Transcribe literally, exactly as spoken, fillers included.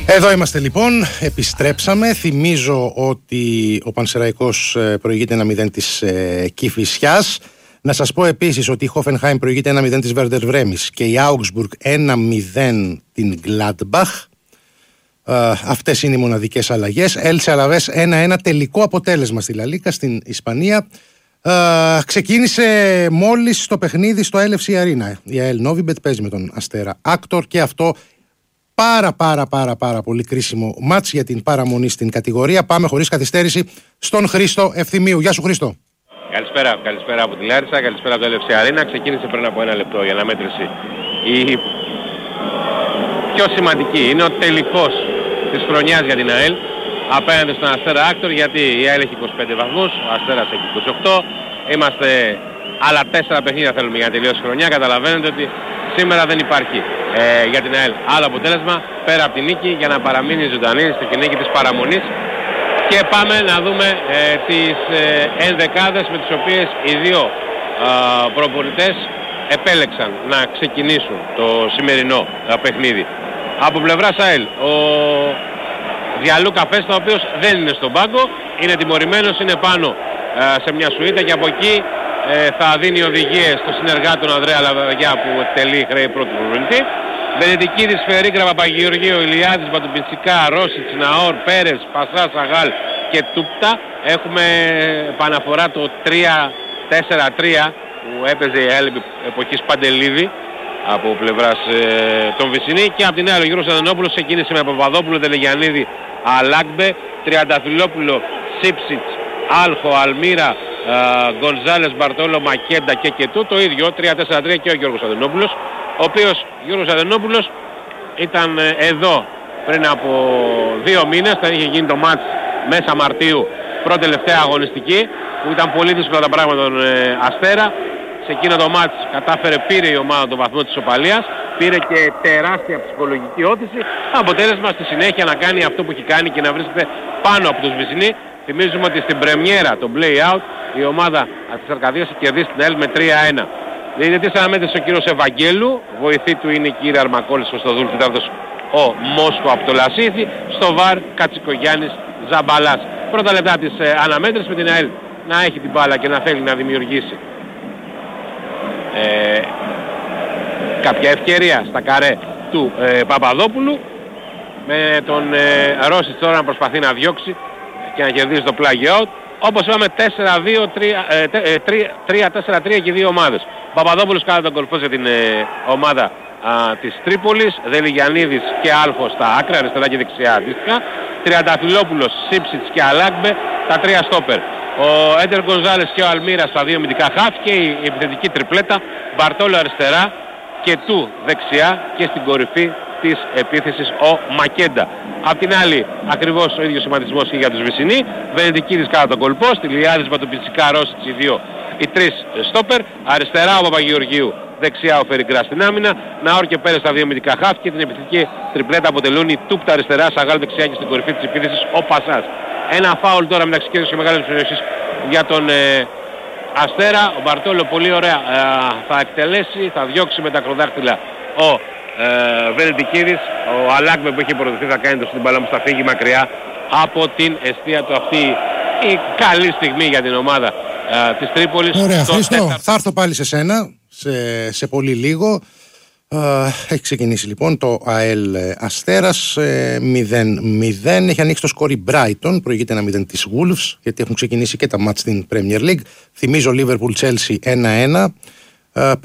Εδώ είμαστε λοιπόν, επιστρέψαμε. Θυμίζω ότι ο Πανσεραϊκός προηγείται ένα μηδέν της ε, Κηφισιάς. Να σας πω επίσης ότι η Hoffenheim προηγείται ένα μηδέν της Werder Βρέμης και η Augsburg ένα μηδέν την Gladbach. Ε, αυτές είναι οι μοναδικές αλλαγές. Έλσε Αλαβές ένα ένα τελικό αποτέλεσμα στη Λαλίκα στην Ισπανία. Ε, ξεκίνησε μόλις το παιχνίδι στο ελ εφ σι Arena. Η ΑΕΛ Νόβιμπετ παίζει με τον Αστέρα Άκτορ και αυτό πάρα πάρα πάρα πάρα πολύ κρίσιμο μάτς για την παραμονή στην κατηγορία. Πάμε χωρίς καθυστέρηση στον Χρήστο Ευθυμίου. Γεια σου Χρήστο. Καλησπέρα, καλησπέρα από τη Λάρισα, καλησπέρα από το ελ εφ σι Arena. Ξεκίνησε πριν από ένα λεπτό η αναμέτρηση. Η πιο σημαντική είναι ο τελικός της χρονιάς για την ΑΕΛ απέναντι στον Αστέρα Άκτορ, γιατί η ΑΕΛ έχει είκοσι πέντε βαθμούς, ο Αστέρας έχει είκοσι οκτώ. Είμαστε άλλα τέσσερα παιχνίδια θέλουμε για να τελειώσει η χρονιά. Καταλαβαίνετε ότι σήμερα δεν υπάρχει ε, για την ΑΕΛ άλλο αποτέλεσμα πέρα από την νίκη για να παραμείνει ζωντανή στη νίκη της παραμονής. Και πάμε να δούμε ε, τις ε, ενδεκάδες με τις οποίες οι δύο ε, προπονητές επέλεξαν να ξεκινήσουν το σημερινό ε, παιχνίδι. Από πλευράς ΑΕΛ ο Διαλούκα Φέστα, ο οποίος δεν είναι στον πάγκο, είναι τιμωρημένος, είναι πάνω ε, σε μια σουίτα και από εκεί ε, θα δίνει οδηγίες στο συνεργάτη τον Ανδρέα Λαβαγιά που εκτελεί χρέη πρώτου προπονητή. Βενετικίδης, Φερίκρα, Παπαγεωργίου, Ηλιάδης, Μπατουμπιτσικά, Ρώσιτς, Ναόρ, Πέρες, Πασά, Σαγάλ και Τούπτα. Έχουμε επαναφορά το τρία τέσσερα τρία που έπαιζε η ΑΕΛ εποχής Παντελίδη από πλευράς ε, των Βυσσινή, και από την άλλη ο Γιώργος Αδενόπουλος ξεκίνησε με Παπαδόπουλο, Τελεγιαννίδη, Αλάκμπε, Τριανταφυλόπουλο, Σίψιτς, Άλχο, Αλμύρα, Γκονζάλες, Μπαρτόλο, Μακέντα και Κετού. Το ίδιο τρία τέσσερα τρία και ο Γιώργος Αδενόπουλος, ο οποίος Γιώργος Αδενόπουλος ήταν εδώ πριν από δύο μήνες, θα είχε γίνει το μάτς μέσα Μαρτίου, πρώτη τελευταία αγωνιστική, που ήταν πολύ δύσκολα τα πράγματα των ε, Αστέρα. Σε εκείνο το μάτς κατάφερε, πήρε η ομάδα τον βαθμό της ισοπαλίας, πήρε και τεράστια ψυχολογική όθηση, αποτέλεσμα στη συνέχεια να κάνει αυτό που έχει κάνει και να βρίσκεται πάνω από τους Βυσσινοί. Θυμίζουμε ότι στην πρεμιέρα, το play-out, η ομάδα της Αρκαδίας έχει κερδίσει την ΑΕΛ με τρία ένα. Διαιτητής αναμέτρησε ο κύριος Ευαγγέλου, βοηθή του είναι η κύρια Αρμακόλης Κωστοδούλου, τετάρτος ο Μόσκο από το Λασίθι, στο βαρ Κατσικογιάννης Ζαμπαλάς. Πρώτα λεπτά της ε, αναμέτρησης με την ΑΕΛ να έχει την μπάλα και να θέλει να δημιουργήσει ε, κάποια ευκαιρία στα καρέ του ε, Παπαδόπουλου, με τον ε, Ρώσιτς τώρα να προσπαθεί να διώξει και να κερδίσει το play out. Όπως είπαμε τέσσερα δύο τρία τέσσερα τρία και δύο ομάδες. Παπαδόπουλος κάνει τον κορφός για την ε, ομάδα α, της Τρίπολης, Δελιγιαννίδης και Άλφος στα άκρα, αριστερά και δεξιά αντίστοιχα. Τριανταφυλόπουλος, Σίψιτς και Αλάκμπε, τα τρία στόπερ. Ο Έντερ Γκονζάλες και ο Αλμύρα στα δύο αμυντικά χαφ και η επιθετική τριπλέτα, Μπαρτόλο αριστερά και του δεξιά, και στην κορυφή της επίθεσης ο Μακέντα. Απ' την άλλη ακριβώς ο ίδιος σχηματισμός και για τους Βυσσινοί. Βενετικίδης κάτω τον κολπό, Στυλιάδης, Μπατουμπιτσικά, Ρώσιτς, οι δύο, οι τρεις στόπερ. Αριστερά ο Παπαγεωργίου, δεξιά ο Φερικρά στην άμυνα. Ναόρ και Πέρες στα δύο αμυντικά χαφ, και την επιθετική τριπλέτα αποτελούν η Τούπτα αριστερά, Σαγάλ δεξιά και στην κορυφή της επίθεσης ο Πασάς. Ένα φάουλ τώρα μεταξύ κέρδους και μεγάλες περιοχές για τον ε, Αστέρα. Ο Μπαρτόλο πολύ ωραία ε, θα εκτελέσει, θα διώξει με τα ακροδάχτυλα ο ε, Βενετικίδης. Ο Αλάκμπε που έχει προδοθεί θα κάνει το στην μπαλά μου, θα φύγει μακριά από την εστία του. Αυτή η καλή στιγμή για την ομάδα ε, της Τρίπολης. Ωραία Χρήστο, τέταρτο... θα έρθω πάλι σε σένα σε, σε πολύ λίγο. Uh, έχει ξεκινήσει λοιπόν το ΑΕΛ Αστέρας ε, μηδέν μηδέν. Έχει ανοίξει το σκορ η Brighton, προηγείται ένα μηδέν της Wolves, γιατί έχουν ξεκινήσει και τα μάτς στην Premier League. Θυμίζω Liverpool Chelsea ένα ένα, uh,